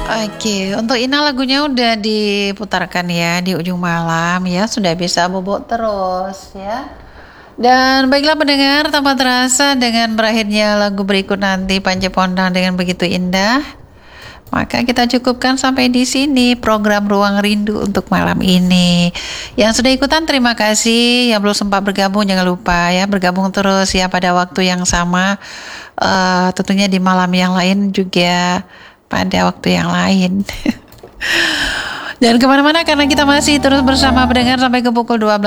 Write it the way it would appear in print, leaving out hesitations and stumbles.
Oke, untuk Ina lagunya udah diputarkan ya di ujung malam ya, sudah bisa bobok terus ya. Dan baiklah pendengar, tanpa terasa dengan berakhirnya lagu berikut nanti Panji Pondang dengan begitu indah, maka kita cukupkan sampai di sini program Ruang Rindu untuk malam ini. Yang sudah ikutan terima kasih, yang belum sempat bergabung jangan lupa ya bergabung terus ya pada waktu yang sama. Tentunya di malam yang lain juga pada waktu yang lain. Dan kemana-mana karena kita masih terus bersama pendengar sampai ke pukul 12.